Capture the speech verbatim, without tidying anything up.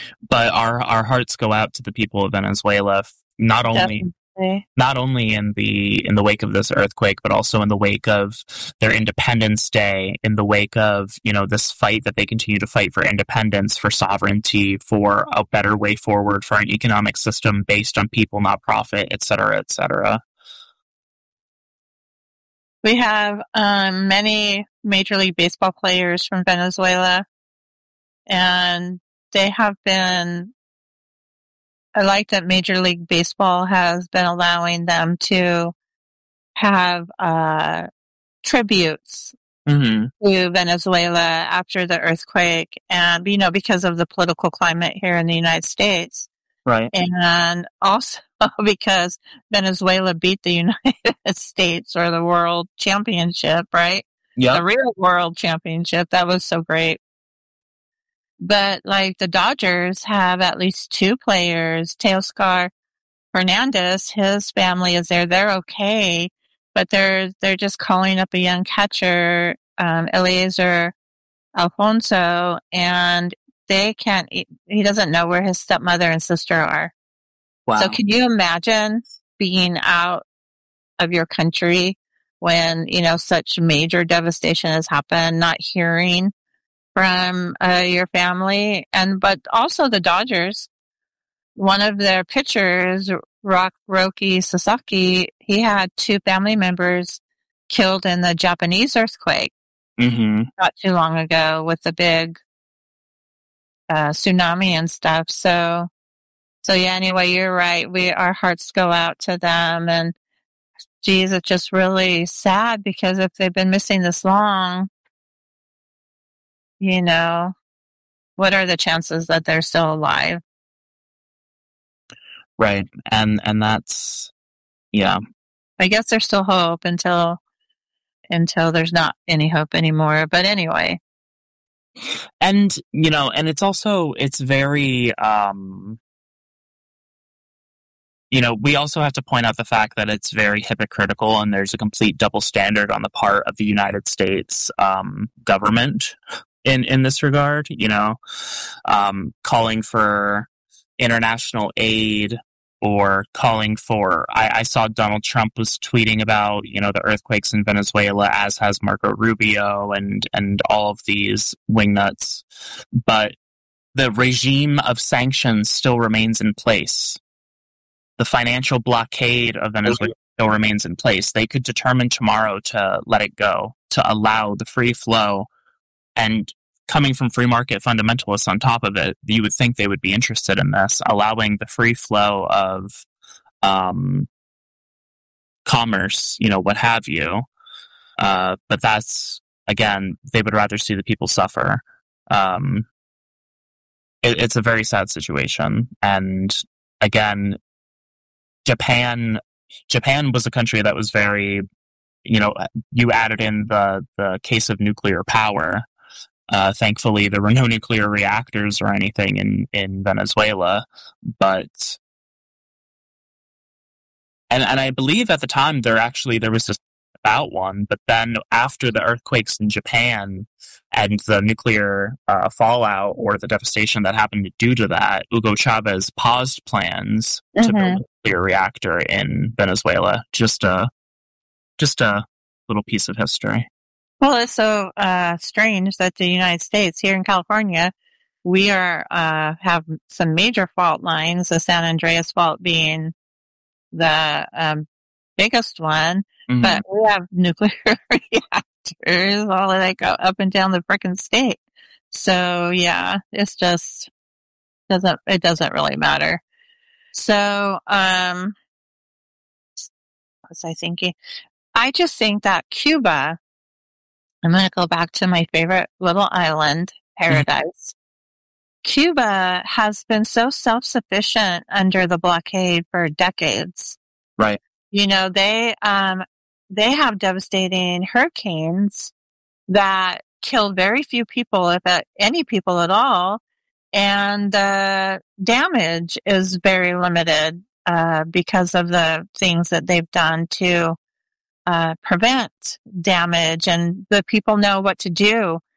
But our our hearts go out to the people of Venezuela, not only Definitely. not only in the in the wake of this earthquake, but also in the wake of their Independence Day, in the wake of, you know, this fight that they continue to fight for independence, for sovereignty, for a better way forward, for an economic system based on people, not profit, et cetera, et cetera. We have um, many Major League Baseball players from Venezuela, and they have been, I like that Major League Baseball has been allowing them to have uh, tributes Mm-hmm. to Venezuela after the earthquake, and, you know, because of the political climate here in the United States. Right. And also because Venezuela beat the United States or the World Championship, right? Yeah. The real World Championship. That was so great. But like the Dodgers have at least two players. Teoscar Hernandez, his family is there. They're okay, but they're they're just calling up a young catcher, um, Eliezer Alfonso, and they can't. He doesn't know where his stepmother and sister are. Wow. So can you imagine being out of your country when, you know, such major devastation has happened, not hearing from uh, your family? And but also the Dodgers, one of their pitchers, Rock Roki Sasaki, he had two family members killed in the Japanese earthquake Mm-hmm. not too long ago with the big uh, tsunami and stuff. So, so yeah. Anyway, you're right. We our hearts go out to them, and geez, it's just really sad because if they've been missing this long, you know, what are the chances that they're still alive? Right. And and that's, yeah. I guess there's still hope until until there's not any hope anymore. But anyway. And, you know, and it's also, it's very, um, you know, we also have to point out the fact that it's very hypocritical and there's a complete double standard on the part of the United States um, government in, in this regard, you know, um, calling for international aid or calling for, I, I saw Donald Trump was tweeting about, you know, the earthquakes in Venezuela, as has Marco Rubio and, and all of these wingnuts. But the regime of sanctions still remains in place. The financial blockade of Venezuela still remains in place. They could determine tomorrow to let it go, to allow the free flow. And coming from free market fundamentalists on top of it, you would think they would be interested in this, allowing the free flow of um, commerce, you know, what have you. Uh, but that's, again, they would rather see the people suffer. Um, it, it's a very sad situation. And again, Japan, Japan was a country that was very, you know, you added in the, the case of nuclear power. Uh, thankfully, there were no nuclear reactors or anything in, in Venezuela, but and and I believe at the time there actually there was just about one, but then after the earthquakes in Japan and the nuclear uh, fallout or the devastation that happened due to that, Hugo Chavez paused plans mm-hmm. to build a nuclear reactor in Venezuela. Just a just a little piece of history. Well, it's so uh, strange that the United States, here in California, we are uh, have some major fault lines, the San Andreas Fault being the um, biggest one, mm-hmm. but we have nuclear reactors all like up and down the frickin' state. So yeah, it's just doesn't it doesn't really matter. So um, what was I thinking? I just think that Cuba. I'm going to go back to my favorite little island, Paradise. Cuba has been so self-sufficient under the blockade for decades. Right. You know, they um, they have devastating hurricanes that killed very few people, if at any people at all, and the damage is very limited uh, because of the things that they've done to Uh, prevent damage, and the people know what to do